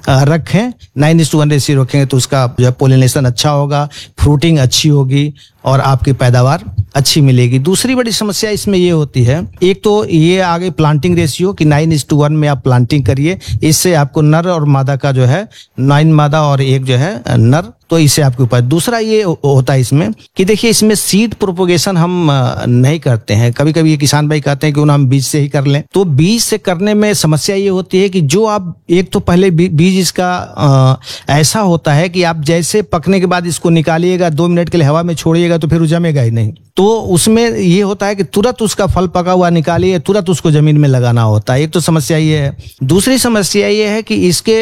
रखें। Nine is to one ratio रखेंगे तो उसका जो है पोलिनेशन अच्छा होगा, फ्रूटिंग अच्छी होगी, और आपकी पैदावार अच्छी मिलेगी। दूसरी बड़ी समस्या इसमें ये होती है, एक तो ये आगे प्लांटिंग रेशियो कि नाइन इज टू वन में आप प्लांटिंग करिए। इससे आपको नर और मादा का जो है नाइन मादा और एक जो है नर, तो इससे आपके ऊपर। दूसरा ये होता है इसमें कि देखिए इसमें सीड प्रोपोगेशन हम नहीं करते हैं। कभी कभी ये किसान भाई कहते हैं कि हम बीज से ही कर लें, तो बीज से करने में समस्या ये होती है कि जो आप एक तो पहले बीज इसका आ, ऐसा होता है कि आप जैसे पकने के बाद इसको निकालिएगा, दो मिनट के लिए हवा में छोड़िएगा तो फिर वो जमेगा ही नहीं। तो उसमें ये होता है कि तुरंत उसका फल पका हुआ निकालिए, तुरंत उसको जमीन में लगाना होता है। एक तो समस्या ये है। दूसरी समस्या ये है कि इसके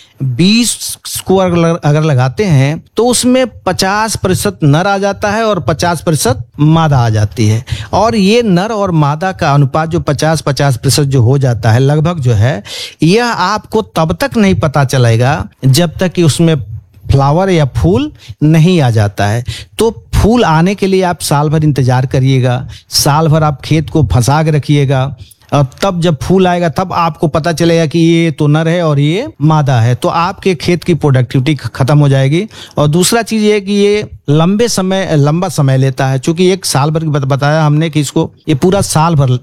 बीज को अगर लगाते हैं तो उसमें पचास प्रतिशत नर आ जाता है और पचास प्रतिशत मादा आ जाती है। और ये नर और मादा का अनुपात जो पचास पचास प्रतिशत जो हो जाता है लगभग जो है, यह आपको तब तक नहीं पता चलेगा जब तक कि उसमें फ्लावर या फूल नहीं आ जाता है। तो फूल आने के लिए आप साल भर इंतजार करिएगा, साल भर आप खेत को फंसा के रखिएगा, और तब जब फूल आएगा तब आपको पता चलेगा कि ये तो नर है और ये मादा है। तो आपके खेत की प्रोडक्टिविटी खत्म हो जाएगी। और दूसरा चीज ये कि ये लंबे समय लंबा समय लेता है, क्योंकि एक साल भर बताया हमने कि इसको ये पूरा साल भर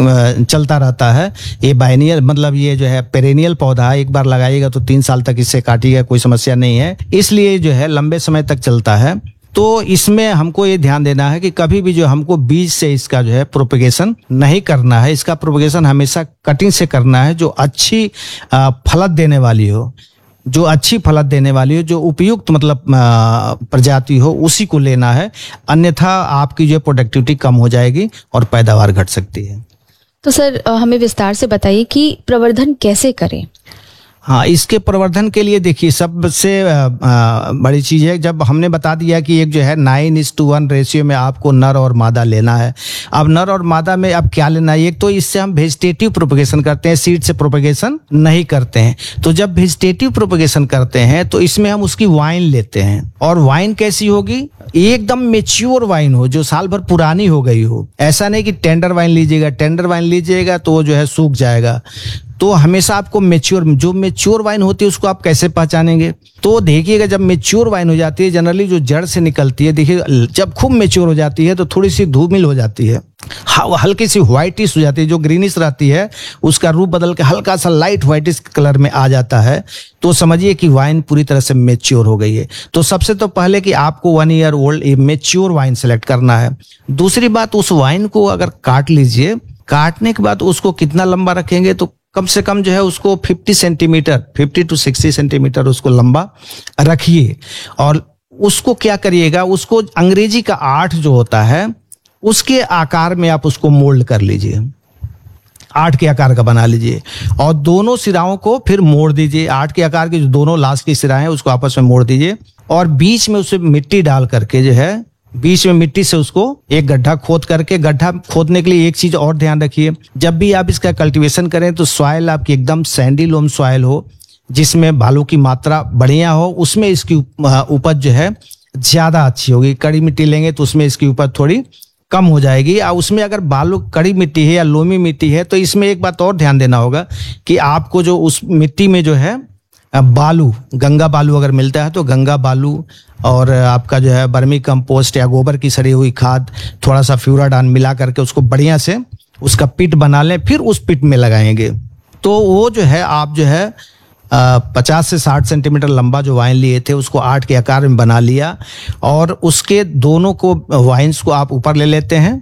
चलता रहता है। ये बाइनियल मतलब ये जो है पेरेनियल पौधा है, एक बार लगाइएगा तो तीन साल तक इससे काटिएगा, कोई समस्या नहीं है। इसलिए जो है लंबे समय तक चलता है। तो इसमें हमको ये ध्यान देना है कि कभी भी जो हमको बीज से इसका जो है प्रोपेगेशन नहीं करना है। इसका प्रोपेगेशन हमेशा कटिंग से करना है, जो अच्छी फलत देने वाली हो, जो अच्छी फलत देने वाली हो, जो उपयुक्त मतलब प्रजाति हो, उसी को लेना है। अन्यथा आपकी जो प्रोडक्टिविटी कम हो जाएगी और पैदावार घट सकती है। तो सर हमें विस्तार से बताइए कि प्रवर्धन कैसे करें। हाँ, इसके प्रवर्धन के लिए देखिए सबसे बड़ी चीज है, जब हमने बता दिया कि एक जो है nine is to one ratio में आपको नर और मादा लेना है। अब नर और मादा में अब क्या लेना है, एक तो इससे हम वेजिटेटिव प्रोपेगेशन करते हैं, सीड से प्रोपेगेशन नहीं करते हैं। तो जब वेजिटेटिव प्रोपेगेशन करते हैं तो इसमें हम उसकी वाइन लेते हैं, और वाइन कैसी होगी, एकदम मेच्योर वाइन हो, जो साल भर पुरानी हो गई हो। ऐसा नहीं कि टेंडर वाइन लीजिएगा, टेंडर वाइन लीजिएगा तो जो है सूख जाएगा। तो हमेशा आपको मेच्योर, जो मेच्योर वाइन होती है उसको आप कैसे पहचानेंगे, तो देखिएगा जब मेच्योर वाइन हो जाती है, जनरली जो जड़ से निकलती है, देखिए जब खूब मेच्योर हो जाती है तो थोड़ी सी धूमिल हो जाती है, हल्की सी व्हाइटिश हो जाती है, जो ग्रीनिश रहती है उसका रूप बदल के हल्का सा लाइट व्हाइटिश कलर में आ जाता है। तो समझिए कि वाइन पूरी तरह से मेच्योर हो गई है। तो सबसे तो पहले कि आपको one year old mature wine select करना है। दूसरी बात, उस वाइन को अगर काट लीजिए, काटने के बाद उसको कितना लंबा रखेंगे, तो कम से कम जो है उसको पचास सेंटीमीटर पचास टू साठ सेंटीमीटर उसको लंबा रखिए। और उसको क्या करिएगा, उसको अंग्रेजी का आठ जो होता है उसके आकार में आप उसको मोल्ड कर लीजिए, आठ के आकार का बना लीजिए, और दोनों सिराओं को फिर मोड़ दीजिए। आठ के आकार के जो दोनों लास्ट की सिराएं हैं उसको आपस में मोड़ दीजिए, और बीच में उसे मिट्टी डाल करके जो है बीच में मिट्टी से उसको एक गड्ढा खोद करके, गड्ढा खोदने के लिए एक चीज और ध्यान रखिए, जब भी आप इसका कल्टीवेशन करें तो सॉइल आपकी एकदम सैंडी लोम सॉइल हो, जिसमें बालू की मात्रा बढ़िया हो, उसमें इसकी उपज जो है ज्यादा अच्छी होगी। कड़ी मिट्टी लेंगे तो उसमें इसकी उपज थोड़ी कम हो जाएगी। और उसमें अगर बालू कड़ी मिट्टी है या लोमी मिट्टी है तो इसमें एक बात और ध्यान देना होगा कि आपको जो उस मिट्टी में जो है बालू, गंगा बालू अगर मिलता है तो गंगा बालू, और आपका जो है बर्मी कंपोस्ट या गोबर की सड़ी हुई खाद, थोड़ा सा फ्यूराडान मिला करके उसको बढ़िया से उसका पिट बना लें, फिर उस पिट में लगाएंगे। तो वो जो है आप जो है पचास से साठ सेंटीमीटर लंबा जो वाइन लिए थे उसको आठ के आकार में बना लिया, और उसके दोनों को वाइन्स को आप ऊपर ले लेते हैं,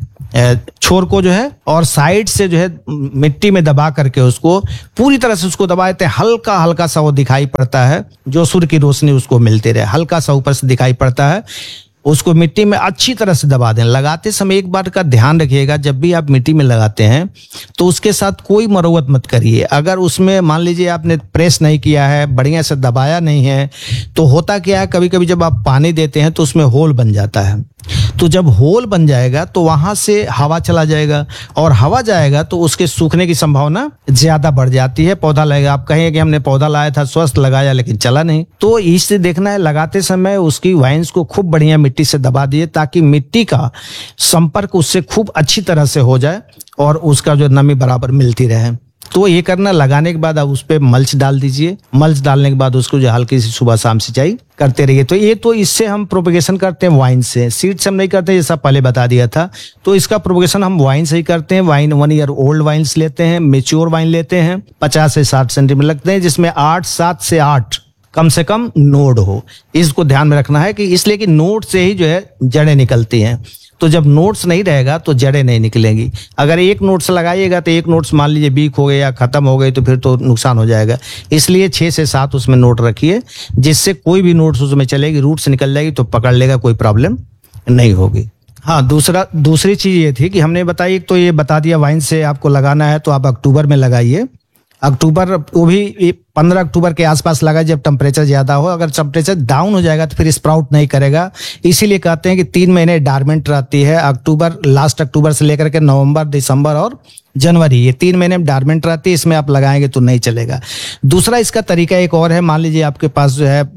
छोर को जो है, और साइड से जो है मिट्टी में दबा करके उसको पूरी तरह से उसको दबा देते हैं। हल्का हल्का सा वो दिखाई पड़ता है, जो सूर्य की रोशनी उसको मिलती रहे, हल्का सा ऊपर से दिखाई पड़ता है, उसको मिट्टी में अच्छी तरह से दबा दें। लगाते समय एक बार का ध्यान रखिएगा, जब भी आप मिट्टी में लगाते हैं तो उसके साथ कोई मरम्मत मत करिए। अगर उसमें मान लीजिए आपने प्रेस नहीं किया है, बढ़िया से दबाया नहीं है, तो होता क्या है, कभी कभी जब आप पानी देते हैं तो उसमें होल बन जाता है। तो जब होल बन जाएगा तो वहां से हवा चला जाएगा, और हवा जाएगा तो उसके सूखने की संभावना ज्यादा बढ़ जाती है। पौधा लगेगा, आप कहेंगे कि हमने पौधा लाया था, स्वस्थ लगाया, लेकिन चला नहीं। तो इससे देखना है, लगाते समय उसकी वाइन्स को खूब बढ़िया मिट्टी से दबा दिए, ताकि मिट्टी का संपर्क उससे खूब अच्छी तरह से हो जाए और उसका जो नमी बराबर मिलती रहे। तो ये करना, लगाने के बाद आप उस पर मल्च डाल दीजिए। मल्च डालने के बाद उसको जो हल्की सी सुबह शाम सिंचाई करते रहिए। तो ये तो इससे हम प्रोपगेशन करते हैं वाइन से, सीड से हम नहीं करते, जैसा पहले बता दिया था। तो इसका प्रोपगेशन हम वाइन से ही करते हैं। Wine one year old wines लेते हैं, मेच्योर वाइन लेते हैं, पचास से साठ सेंटीमीटर लगते हैं, जिसमें आठ सात से आठ कम से कम नोड हो। इसको ध्यान में रखना है कि इसलिए कि नोड से ही जो है जड़ें निकलती हैं। तो जब नोट्स नहीं रहेगा तो जड़ें नहीं निकलेंगी। अगर एक नोट्स लगाइएगा तो एक नोट्स मान लीजिए वीक हो गए या खत्म हो गए तो फिर तो नुकसान हो जाएगा। इसलिए छः से सात उसमें नोट रखिए, जिससे कोई भी नोट्स उसमें चलेगी, रूट से निकल जाएगी तो पकड़ लेगा, कोई प्रॉब्लम नहीं होगी। हाँ, दूसरा दूसरी चीज़ ये थी कि हमने बताई, तो ये बता दिया वाइन से आपको लगाना है तो आप अक्टूबर में लगाइए। अक्टूबर, वो भी पंद्रह अक्टूबर के आसपास लगा जब टेम्परेचर ज़्यादा हो। अगर टेम्परेचर डाउन हो जाएगा तो फिर स्प्राउट नहीं करेगा। इसीलिए कहते हैं कि तीन महीने डार्मेंट रहती है। अक्टूबर, लास्ट अक्टूबर से लेकर के नवंबर, दिसंबर और जनवरी, ये तीन महीने में डार्मेंट रहती है। इसमें आप लगाएंगे तो नहीं चलेगा। दूसरा इसका तरीका एक और है, मान लीजिए आपके पास जो है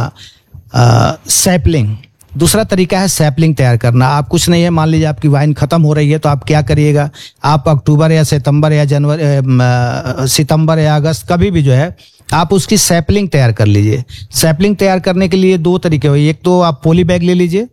सैपलिंग, दूसरा तरीका है सैपलिंग तैयार करना। आप कुछ नहीं है, मान लीजिए आपकी वाइन खत्म हो रही है तो आप क्या करिएगा, आप अक्टूबर या सितंबर या जनवरी, सितंबर या अगस्त, कभी भी जो है आप उसकी सैपलिंग तैयार कर लीजिए। सैपलिंग तैयार करने के लिए दो तरीके हुए, एक तो आप पॉली बैग ले लीजिए,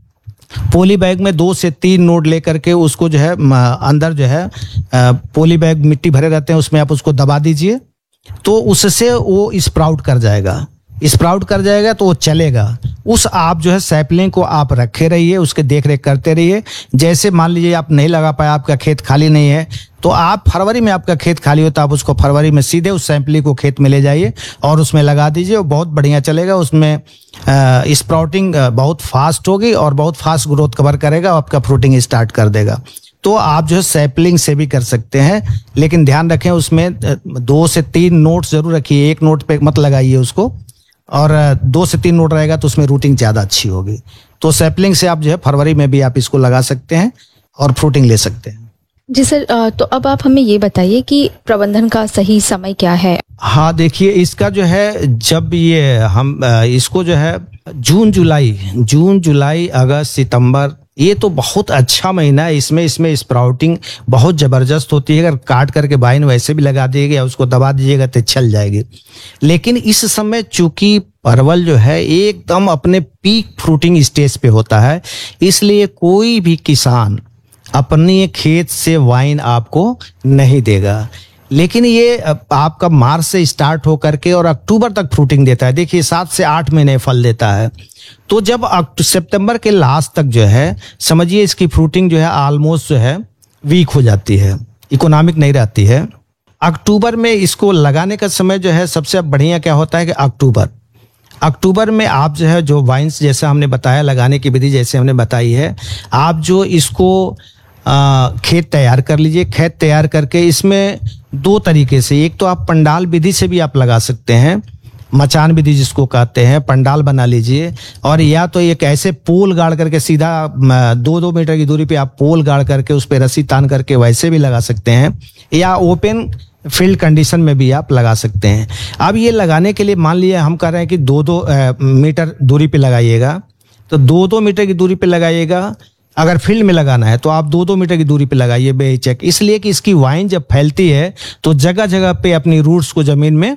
पॉली बैग में दो से तीन नोड लेकर के उसको जो है अंदर जो है पॉली बैग मिट्टी भरे रहते हैं, उसमें आप उसको दबा दीजिए, तो उससे वो स्प्राउट कर जाएगा। स्प्राउट कर जाएगा तो वो चलेगा। उस आप जो है सैपलिंग को आप रखे रहिए, उसके देख रेख करते रहिए। जैसे मान लीजिए आप नहीं लगा पाए, आपका खेत खाली नहीं है, तो आप फरवरी में, आपका खेत खाली हो तो आप उसको फरवरी में सीधे उस सैंपलिंग को खेत में ले जाइए और उसमें लगा दीजिए। वो बहुत बढ़िया चलेगा। उसमें स्प्राउटिंग बहुत फास्ट होगी और बहुत फास्ट ग्रोथ कवर करेगा, आपका फ्रूटिंग स्टार्ट कर देगा। तो आप जो है सैपलिंग से भी कर सकते हैं, लेकिन ध्यान रखें उसमें दो से तीन नोट जरूर रखिए। एक नोट पे मत लगाइए उसको, और दो से तीन नोट रहेगा तो उसमें रूटिंग ज़्यादा अच्छी होगी। तो सैपलिंग से आप जो है फरवरी में भी आप इसको लगा सकते हैं और फ्रूटिंग ले सकते हैं। जी सर, तो अब आप हमें ये बताइए कि प्रबंधन का सही समय क्या है? हाँ, देखिए इसका जो है, जब ये हम इसको जो है जून जुलाई जून जुलाई अगस्त सितंबर, ये तो बहुत अच्छा महीना है। इसमें इसमें स्प्राउटिंग बहुत ज़बरदस्त होती है। अगर काट करके वाइन वैसे भी लगा दीजिएगा या उसको दबा दीजिएगा तो चल जाएगी। लेकिन इस समय चूंकि परवल जो है एकदम अपने पीक फ्रूटिंग स्टेज पे होता है, इसलिए कोई भी किसान अपने खेत से वाइन आपको नहीं देगा। लेकिन ये आपका मार्च से स्टार्ट होकर के और अक्टूबर तक फ्रूटिंग देता है। देखिए सात से आठ महीने फल देता है। तो जब सितंबर के लास्ट तक जो है, समझिए इसकी फ्रूटिंग जो है ऑलमोस्ट जो है वीक हो जाती है, इकोनॉमिक नहीं रहती है। अक्टूबर में इसको लगाने का समय जो है सबसे बढ़िया क्या होता है कि अक्टूबर अक्टूबर में आप जो है जो वाइन्स, जैसे हमने बताया लगाने की विधि जैसे हमने बताई है, आप जो इसको आ, खेत तैयार कर लीजिए। खेत तैयार करके इसमें दो तरीके से, एक तो आप पंडाल विधि से भी आप लगा सकते हैं, मचान विधि जिसको कहते हैं, पंडाल बना लीजिए, और या तो एक ऐसे पोल गाड़ करके सीधा दो दो मीटर की दूरी पे आप पोल गाड़ करके उस पर रस्सी तान करके वैसे भी लगा सकते हैं, या ओपन फील्ड कंडीशन में भी आप लगा सकते हैं। अब ये लगाने के लिए मान लीजिए हम कह रहे हैं कि दो दो मीटर दूरी पे लगाइएगा, तो दो दो मीटर की दूरी पे लगाइएगा। अगर फील्ड में लगाना है तो आप दो दो मीटर की दूरी पे लगाइए बेहिचक, इसलिए कि इसकी वाइन जब फैलती है तो जगह जगह पे अपनी रूट्स को जमीन में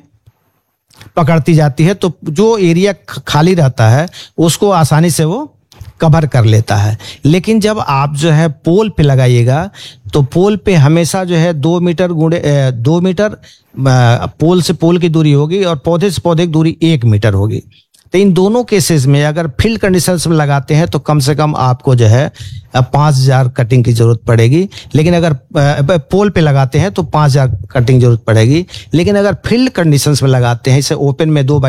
पकड़ती जाती है, तो जो एरिया खाली रहता है उसको आसानी से वो कवर कर लेता है। लेकिन जब आप जो है पोल पे लगाइएगा तो पोल पे हमेशा जो है दो मीटर गुणे अ, दो मीटर अ, पोल से पोल की दूरी होगी और पौधे से पौधे की दूरी एक मीटर होगी। तो इन दोनों केसेस में अगर फील्ड कंडीशंस में लगाते हैं तो कम से कम आपको जो है पाँच हजार कटिंग की जरूरत पड़ेगी। लेकिन अगर अ, पोल पे लगाते हैं तो पाँच हजार कटिंग जरूरत पड़ेगी। लेकिन अगर फील्ड कंडीशंस में लगाते हैं, इसे ओपन में दो बाई